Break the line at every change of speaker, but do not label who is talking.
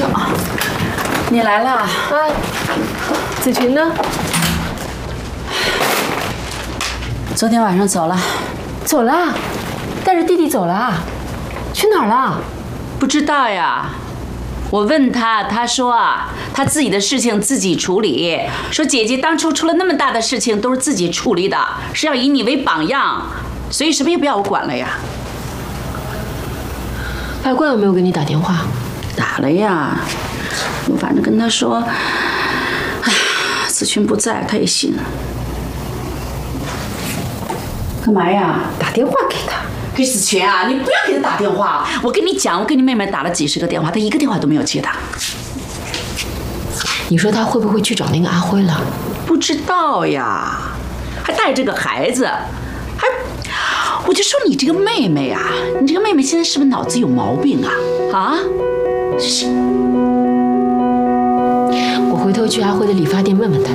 呀，你来了啊？
子群呢？
昨天晚上走了。
走了，带着弟弟走了啊？去哪儿了？
不知道呀。我问他，他说啊，他自己的事情自己处理。说姐姐当初出了那么大的事情都是自己处理的，是要以你为榜样，所以什么也不要我管了呀。
白冠有没有给你打电话？
打了呀，我反正跟他说，哎，子群不在，他也信。干嘛呀？
打电话给他。
给子群啊，你不要给他打电话。我跟你讲，我给你妹妹打了几十个电话，她一个电话都没有接的。
你说他会不会去找那个阿辉了？
不知道呀，还带着个孩子，还，我就说你这个妹妹啊，你这个妹妹现在是不是脑子有毛病啊？啊？是。
我回头去阿辉的理发店问问他。